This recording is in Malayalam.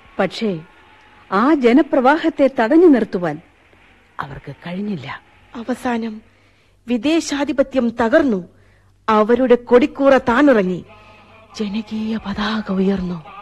പക്ഷേ ആ ജനപ്രവാഹത്തെ തടഞ്ഞു നിർത്തുവാൻ അവർക്ക് കഴിഞ്ഞില്ല. അവസാനം വിദേശാധിപത്യം തകർന്നു. അവരുടെ കൊടിക്കൂറ താണിറങ്ങി. ജനകീയ പതാക ഉയർന്നു.